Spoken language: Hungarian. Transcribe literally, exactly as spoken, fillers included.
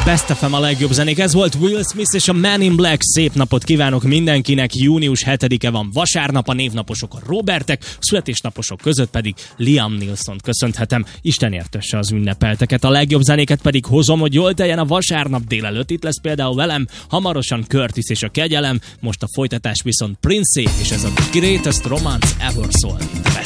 Best ef em a legjobb zenék. Ez volt Will Smith és a Man in Black. Szép napot kívánok mindenkinek. Június hetedike van, vasárnap, a névnaposok a Robertek, a születésnaposok között pedig Liam Neeson-t köszönhetem. Isten értesse az ünnepelteket. A legjobb zenéket pedig hozom, hogy jól teljen a vasárnap délelőtt. Itt lesz például velem hamarosan Curtis és a Kegyelem. Most a folytatás viszont Princey, és ez a Greatest Romance Ever Sold.